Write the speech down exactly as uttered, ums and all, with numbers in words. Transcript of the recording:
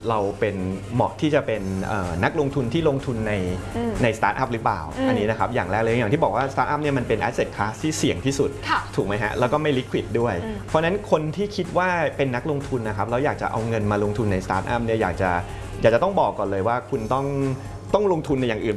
เราเป็นเหมาะที่จะเป็นนักลงทุนที่ลงทุนในในสตาร์ทอัพหรือเปล่าอันนี้นะครับอย่างแรกเลยอย่างที่บอกว่าสตาร์ทอัพเนี่ยมันเป็นแอสเซทคลาสที่เสี่ยงที่สุดถูกไหมฮะแล้วก็ไม่ลิควิดด้วยเพราะฉะนั้นคนที่คิดว่าเป็นนักลงทุนนะครับแล้วอยากจะเอาเงินมาลงทุนในสตาร์ทอัพเนี่ยอยากจะอยากจะต้องบอกก่อนเลยว่าคุณต้องต้องลงทุนในอย่างอื่น